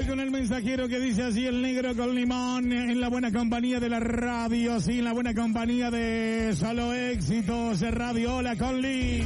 con el mensajero que dice así: el negro con limón, en la buena compañía de la radio, sí, en la buena compañía de Solo Éxitos Radio. Hola, Conli.